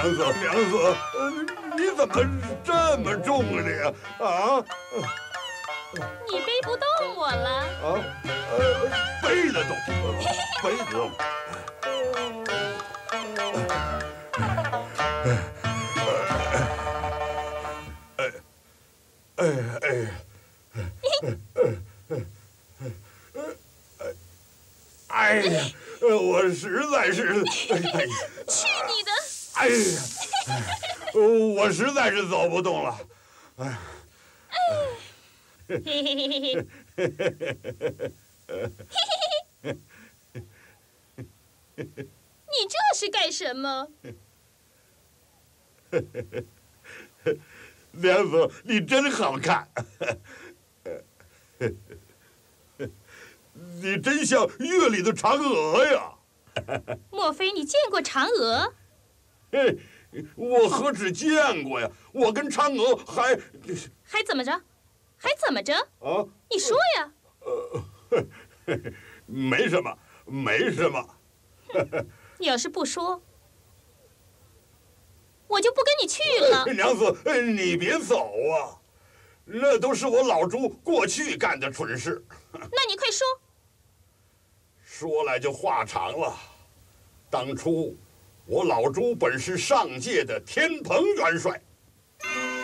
娘子，你怎么这么重了呀？啊？ 你背不动我了。 背得动，背得动。哎呀，我实在是， 去你的！ 哎呀，我实在是走不动了。哎。 嘿嘿嘿嘿嘿！你这是干什么？ 娘子，你真好看，你真像月里的嫦娥呀！ 莫非你见过嫦娥？ 嘿，我何止见过呀，我跟嫦娥还怎么着？还怎么着？ 啊！ 你说呀！ 没什么，没什么。 你要是不说，我就不跟你去了。 娘子，你别走啊！那都是我老朱过去干的蠢事。 那你快说。 说来就话长了。当初我老朱本是上界的天蓬元帅，